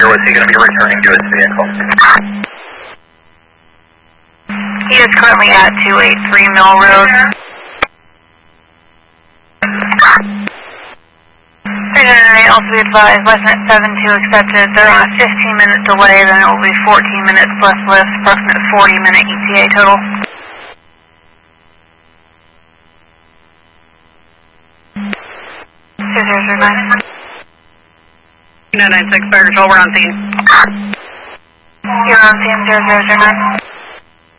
or was he going to be returning to his vehicle? He is currently at 283 Mill Road. Also be advised, license 72 accepted. They're on a 15-minute delay, then it will be 14 minutes plus lift, approximate 40-minute ETA total. 2009. 996 Fire Control, we're on scene. You're on scene 0009.